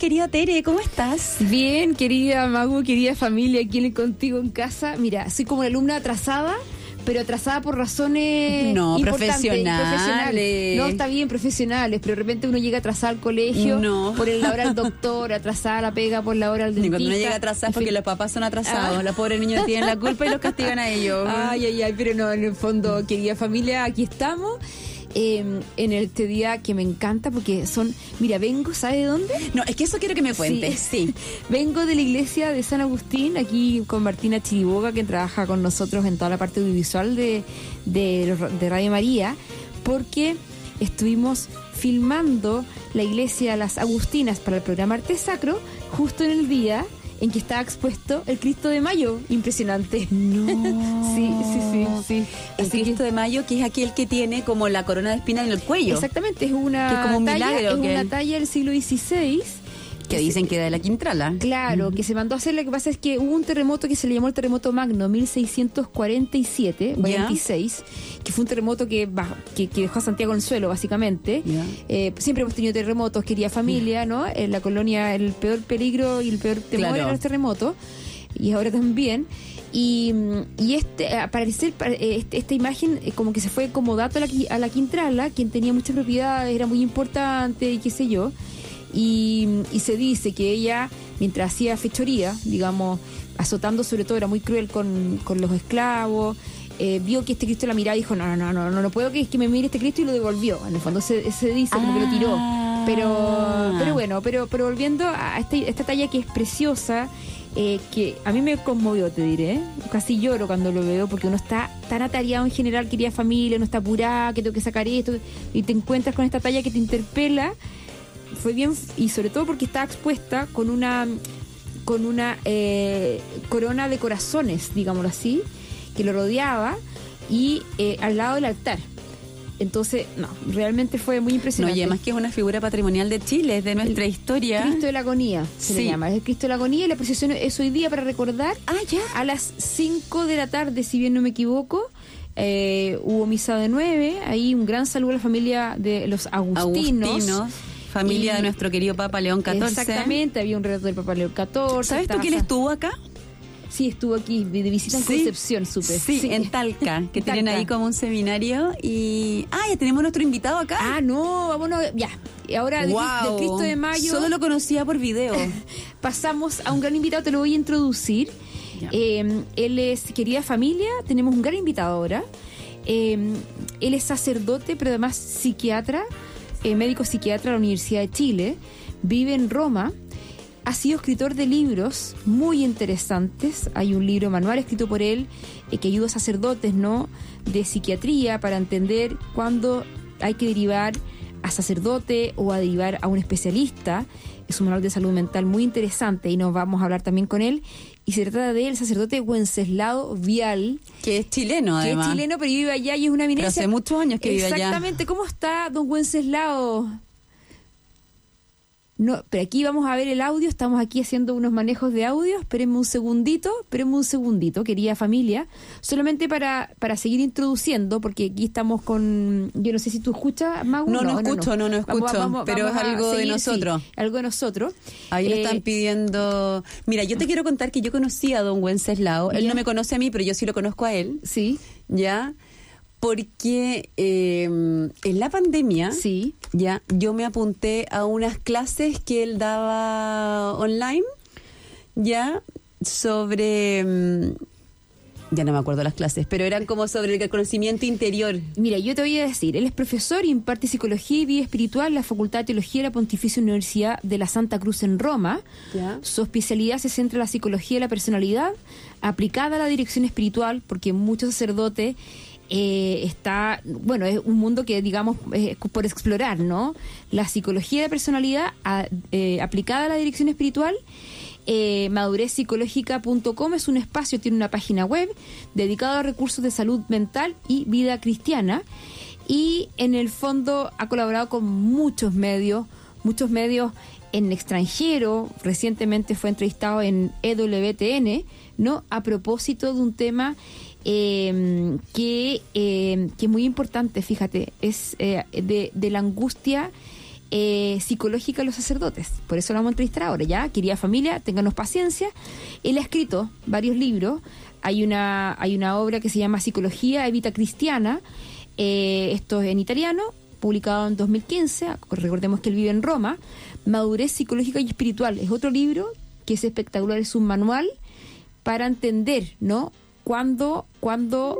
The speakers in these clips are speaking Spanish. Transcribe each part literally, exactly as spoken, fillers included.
querida Tere, ¿cómo estás? Bien, querida Magu, querida familia, aquí contigo en casa. Mira, soy como una alumna atrasada, pero atrasada por razones no, importantes, profesionales. profesionales. No, está bien, profesionales, pero de repente uno llega atrasado al colegio no. por la hora al doctor, atrasada a la pega por la hora al dentista. Y cuando uno llega atrasado es porque los papás son atrasados, ah. los pobres niños tienen la culpa y los castigan a ellos. Ay, ay, ay, pero no, en el fondo, querida familia, aquí estamos. Eh, en este día que me encanta porque son, mira, vengo, ¿sabe de dónde? No, es que eso quiero que me cuentes, sí. sí. Vengo de la iglesia de San Agustín, aquí con Martina Chiriboga, que trabaja con nosotros en toda la parte audiovisual de, de, de Radio María, porque estuvimos filmando la iglesia Las Agustinas para el programa Arte Sacro, justo en el día en que estaba expuesto el Cristo de Mayo. Impresionante. No. Sí, sí, sí, sí. El Así Cristo que, de Mayo, que es aquel que tiene como la corona de espinas en el cuello. Exactamente, es una que es como un talla, milagro, es que... una talla del siglo dieciséis. Que dicen que de la Quintrala. Claro, uh-huh. que se mandó a hacer. Lo que pasa es que hubo un terremoto que se le llamó el terremoto Magno, mil seiscientos cuarenta y siete, cuarenta y seis, yeah. que fue un terremoto que, que, que dejó a Santiago en el suelo, básicamente. Yeah. Eh, siempre hemos tenido terremotos, querida familia, ¿no? En la colonia el peor peligro y el peor temor claro. era los terremotos, y ahora también. Y, y este, al parecer, este, esta imagen como que se fue como dato a la, a la Quintrala, quien tenía muchas propiedades, era muy importante y qué sé yo. Y, y se dice que ella, mientras hacía fechoría, digamos, azotando sobre todo, era muy cruel con, con los esclavos, eh, vio que este Cristo la miraba y dijo, no, no, no, no, no, no puedo que, que me mire este Cristo, y lo devolvió. En el fondo se, se dice como ah. que lo tiró. Pero pero bueno, pero pero volviendo a este, esta talla que es preciosa, eh, que a mí me conmovió, te diré. Casi lloro cuando lo veo, porque uno está tan atareado en general, querida familia, uno está apurada, que tengo que sacar esto, y te encuentras con esta talla que te interpela. Fue bien, y sobre todo porque estaba expuesta con una con una eh, corona de corazones, digámoslo así, que lo rodeaba, y eh, al lado del altar. Entonces, no, realmente fue muy impresionante. No, y además que es una figura patrimonial de Chile, es de nuestra el historia. Cristo de la Agonía se sí. le llama, es el Cristo de la Agonía, y la procesión es hoy día para recordar. Ah, ya. A las cinco de la tarde, si bien no me equivoco. Eh, hubo misa de nueve, ahí un gran saludo a la familia de los agustinos. Agustinos. Familia y, de nuestro querido Papa León catorce. Exactamente, había un relato del Papa León catorce. ¿Sabes tú quién estuvo acá? Sí, estuvo aquí de visita en sí. Concepción, supe. Sí, sí, en Talca, que tienen ahí como un seminario. Y. Ah, ya tenemos nuestro invitado acá. Ah, no, vámonos. Ya. Y ahora wow. del, del Cristo de Mayo. Solo lo conocía por video. Pasamos a un gran invitado, te lo voy a introducir. Eh, él es querida familia, tenemos un gran invitado ahora. Eh, él es sacerdote, pero además psiquiatra. Eh, médico psiquiatra de la Universidad de Chile, vive en Roma, ha sido escritor de libros muy interesantes. Hay un libro manual escrito por él eh, que ayuda a sacerdotes, ¿no?, de psiquiatría para entender cuándo hay que derivar a sacerdote o a derivar a un especialista. Es un manual de salud mental muy interesante y nos vamos a hablar también con él. Y se trata de el sacerdote Wenceslao Vial. Que es chileno, que además. Que es chileno, pero vive allá y es una eminencia. Pero hace muchos años que vive allá. Exactamente. ¿Cómo está don Wenceslao? No, pero aquí vamos a ver el audio. Estamos aquí haciendo unos manejos de audio. Espérenme un segundito, espérenme un segundito, querida familia. Solamente para, para seguir introduciendo, porque aquí estamos con... Yo no sé si tú escuchas, Magu. No, no, no escucho, no, no, no escucho. Vamos, vamos, pero vamos es algo seguir, de nosotros. Sí, algo de nosotros. Ahí eh, le están pidiendo... Mira, yo te quiero contar que yo conocí a don Wenceslao. Él no me conoce a mí, pero yo sí lo conozco a él. Sí. ¿Ya? Porque eh, en la pandemia, sí. ya, yo me apunté a unas clases que él daba online, ya, sobre, ya no me acuerdo las clases, pero eran como sobre el conocimiento interior. Mira, yo te voy a decir, él es profesor y imparte psicología y vida espiritual en la Facultad de Teología de la Pontificia Universidad de la Santa Cruz en Roma. ¿Ya? Su especialidad se centra en la psicología de la personalidad, aplicada a la dirección espiritual, porque muchos sacerdotes Eh, está, bueno, es un mundo que, digamos, es por explorar, ¿no? La psicología de personalidad a, eh, aplicada a la dirección espiritual. eh, madurez psicológica punto com es un espacio, tiene una página web dedicado a recursos de salud mental y vida cristiana, y en el fondo ha colaborado con muchos medios, muchos medios en extranjero. Recientemente fue entrevistado en E W T N, ¿no?, a propósito de un tema Eh, que, eh, que es muy importante, fíjate, es eh, de, de la angustia eh, psicológica de los sacerdotes. Por eso lo vamos a entrevistar ahora, ¿ya? Querida familia, ténganos paciencia. Él ha escrito varios libros. Hay una, hay una obra que se llama Psicología e Vita Cristiana. Eh, esto es en italiano, publicado en dos mil quince. Recordemos que él vive en Roma. Madurez psicológica y espiritual. Es otro libro que es espectacular. Es un manual para entender, ¿no? Cuándo, cuándo,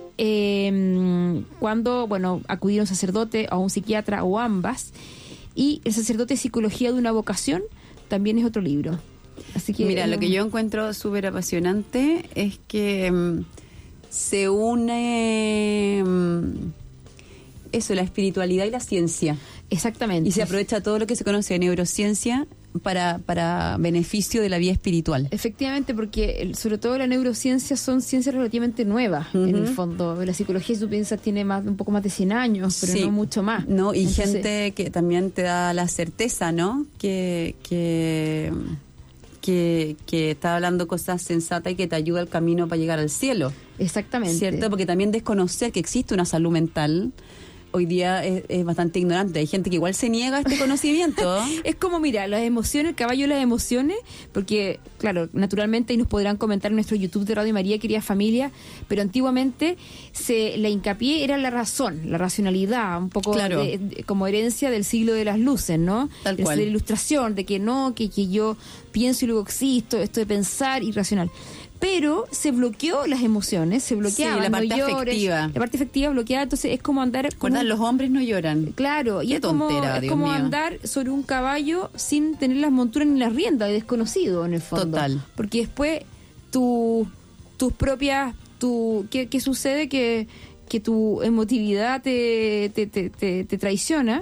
eh, cuándo, bueno, acudir a un sacerdote o a un psiquiatra o ambas. Y El sacerdote psicología de una vocación también es otro libro. Así que mira, eh, lo que yo encuentro súper apasionante es que um, se une um, eso, la espiritualidad y la ciencia. Exactamente. Y se aprovecha todo lo que se conoce de neurociencia para, para beneficio de la vida espiritual. Efectivamente, porque el, sobre todo la neurociencia son ciencias relativamente nuevas, uh-huh. en el fondo. La psicología, si tú piensas, tiene más, un poco más de cien años, pero sí, no mucho más. No, y Entonces, gente que también te da la certeza, ¿no? Que, que, que, que está hablando cosas sensatas y que te ayuda al camino para llegar al cielo. Exactamente. ¿Cierto? Porque también desconocer que existe una salud mental hoy día es, es bastante ignorante. Hay gente que igual se niega a este conocimiento. Es como, mira, las emociones, el caballo de las emociones, porque, claro, naturalmente, y nos podrán comentar en nuestro YouTube de Radio María, querida familia, pero antiguamente se la hincapié era la razón, la racionalidad, un poco claro. de, de, como herencia del siglo de las luces, ¿no? Tal de, cual. De la ilustración, de que no, que, que yo pienso y luego existo, esto de pensar irracional. Pero se bloqueó las emociones, se bloqueaban, sí, la parte no llores, afectiva. La parte afectiva bloqueada, entonces es como andar... ¿Recuerdan? Un, los hombres no lloran. Claro, y Qué es como, tontera, es Dios como mío. andar sobre un caballo sin tener las monturas ni las riendas, de desconocido en el fondo. Total. Porque después tu, tus propias... Tu, ¿qué, ¿Qué sucede? Que, que tu emotividad te, te, te, te, te traiciona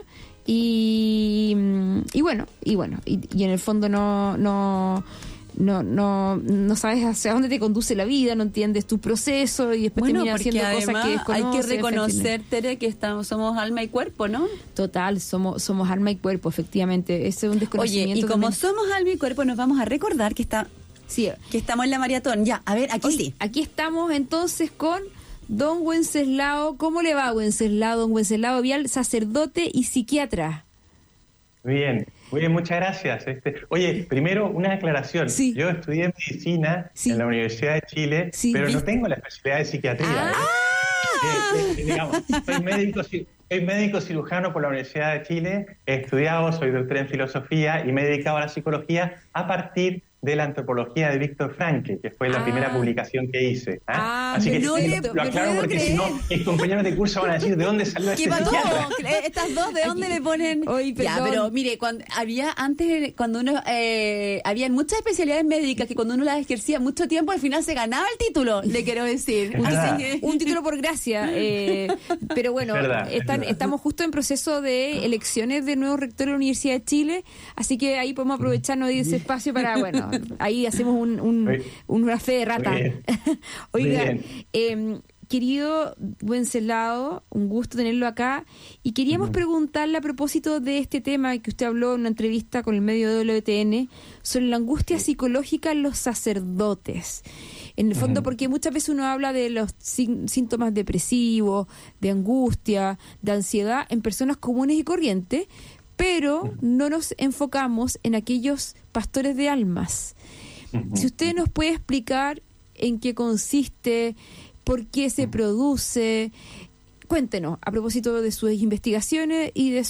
y, y bueno, y bueno, y, y en el fondo no... no No, no, no sabes hacia dónde te conduce la vida, no entiendes tu proceso y después bueno, terminas haciendo cosas que desconoces. Hay que reconocer, Tere, que estamos, somos alma y cuerpo, ¿no? Total, somos somos alma y cuerpo, efectivamente. Ese es un desconocimiento. Oye, y como también. somos alma y cuerpo, nos vamos a recordar que está sí. que estamos en la maratón. Ya, a ver, aquí Oye, sí. Aquí estamos entonces con don Wenceslao. ¿Cómo le va, Wenceslao? Don Wenceslao Vial, sacerdote y psiquiatra. Muy bien, muy bien, muchas gracias. Este, oye, primero una aclaración. Sí. Yo estudié medicina sí. en la Universidad de Chile, sí, pero ¿viste? no tengo la especialidad de psiquiatría. ¡Ah! ¿eh? Eh, eh, digamos, soy médico, soy médico cirujano por la Universidad de Chile, he estudiado, soy doctor en filosofía y me he dedicado a la psicología a partir de la antropología de Víctor Frankl, que fue la ah. primera publicación que hice. ¿eh? Ah, Así que no lo, le, lo aclaro porque si no, mis compañeros de curso van a decir de dónde salió este psiquiatra. Estas dos, ¿de dónde le ponen? Oye, ya, pero mire, cuando había antes, cuando uno, eh, había muchas especialidades médicas que cuando uno las ejercía mucho tiempo, al final se ganaba el título, le quiero decir. Así que, un título por gracia. Eh, pero bueno, verdad, están, estamos justo en proceso de elecciones de nuevo rector de la Universidad de Chile, así que ahí podemos aprovecharnos de ese espacio para, bueno, ahí hacemos un, un, una fe de rata. Oiga, eh, querido Wenceslao, un gusto tenerlo acá. Y queríamos uh-huh. preguntarle a propósito de este tema que usted habló en una entrevista con el medio de W T N sobre la angustia psicológica en los sacerdotes. En el fondo, uh-huh. porque muchas veces uno habla de los síntomas depresivos, de angustia, de ansiedad en personas comunes y corrientes, pero uh-huh. no nos enfocamos en aquellos pastores de almas. Si usted nos puede explicar en qué consiste, por qué se produce, cuéntenos a propósito de sus investigaciones y de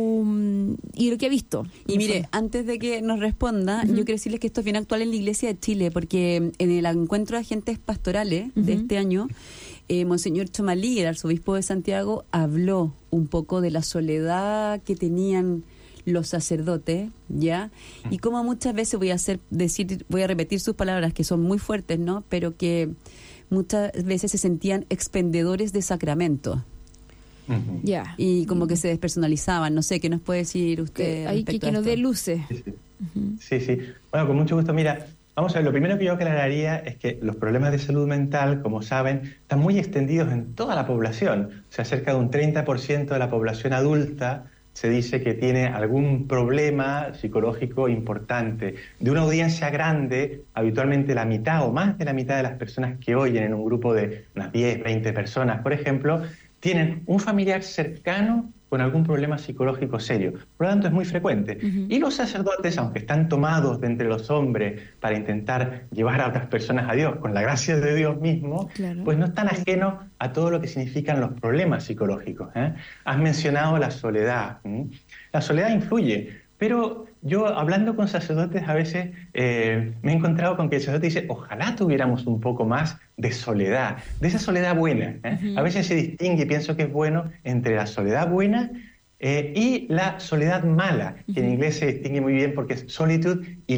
su y de lo que ha visto. Y mire, antes de que nos responda, uh-huh. yo quiero decirles que esto es bien actual en la Iglesia de Chile, porque en el encuentro de agentes pastorales uh-huh. de este año, eh, Monseñor Chomalí, el arzobispo de Santiago, habló un poco de la soledad que tenían los sacerdotes, ¿ya? Y como muchas veces voy a hacer decir voy a repetir sus palabras que son muy fuertes, ¿no? Pero que muchas veces se sentían expendedores de sacramentos. Uh-huh. Ya. Y como que se despersonalizaban, no sé, ¿qué nos puede decir usted? Ahí que, que nos dé luces. Sí sí. Uh-huh. sí, sí. Bueno, con mucho gusto. Mira, vamos a ver, lo primero que yo aclararía es que los problemas de salud mental, como saben, están muy extendidos en toda la población. O sea, cerca de un treinta por ciento de la población adulta se dice que tiene algún problema psicológico importante. De una audiencia grande, habitualmente la mitad o más de la mitad de las personas que oyen en un grupo de unas diez, veinte personas, por ejemplo, tienen un familiar cercano con algún problema psicológico serio. Por lo tanto, es muy frecuente. Uh-huh. Y los sacerdotes, aunque están tomados de entre los hombres para intentar llevar a otras personas a Dios, con la gracia de Dios mismo, claro. pues no están ajenos a todo lo que significan los problemas psicológicos. ¿eh? Has mencionado la soledad. ¿eh? La soledad influye. Pero yo, hablando con sacerdotes, a veces eh, me he encontrado con que el sacerdote dice, ojalá tuviéramos un poco más de soledad, de esa soledad buena. ¿eh? Uh-huh. A veces se distingue, y pienso que es bueno, entre la soledad buena eh, y la soledad mala, que uh-huh. en inglés se distingue muy bien porque es solitude y